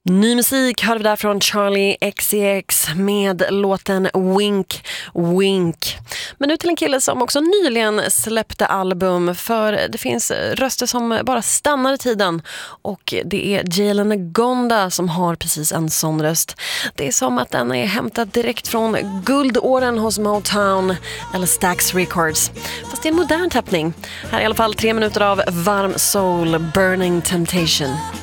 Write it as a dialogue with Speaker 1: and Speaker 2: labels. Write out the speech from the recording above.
Speaker 1: Ny musik hör vi där från Charlie XCX med låten Wink Wink. Men nu till en kille som också nyligen släppte album, för det finns röster som bara stannar i tiden, och det är Jalen Gonda som har precis en sån röst. Det är som att den är hämtad direkt från guldåren hos Motown eller Stax Records, fast det är en modern tappning. Här är i alla fall 3 minuter av varm soul, Burning Temptation.